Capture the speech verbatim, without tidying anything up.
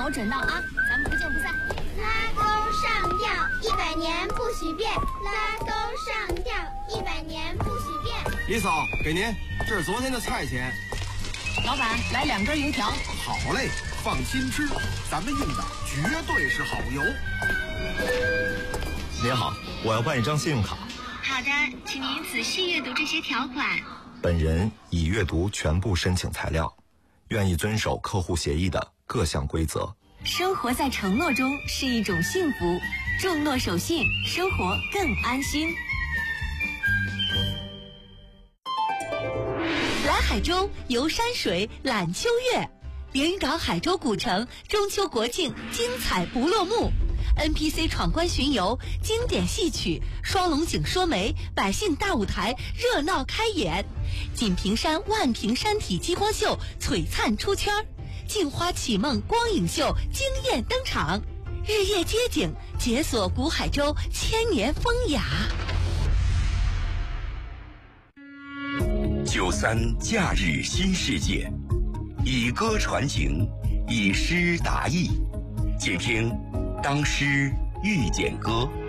我准到啊，咱们不见不散。 拉钩上吊，一百年不许变。拉钩上吊，一百年不许变。 李嫂，给您，这是昨天的菜钱。 老板，来两根油条。 好嘞，放心吃，咱们用的绝对是好油。 您好，我要办一张信用卡。 好的，请您仔细阅读这些条款。 本人已阅读全部申请材料，愿意遵守客户协议的各项规则。 生活在承诺中是一种幸福，重诺守信，生活更安心。来海州游山水览秋月，连云港海州古城中秋国庆精彩不落幕， N P C 闯关巡游，经典戏曲，双龙井说媒，百姓大舞台热闹开演，锦屏山万屏山体激光秀璀璨出圈，镜花启梦光影秀惊艳登场，日夜街景解锁古海州千年风雅。 九三假日新世界，以歌传情，以诗达意，请听当诗遇见歌。